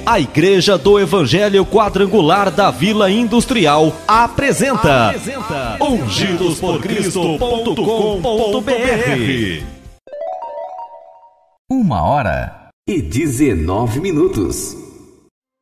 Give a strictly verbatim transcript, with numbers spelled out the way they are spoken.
A Igreja do Evangelho Quadrangular da Vila Industrial apresenta, apresenta ungidos por cristo ponto com ponto b r. Uma hora e dezenove minutos.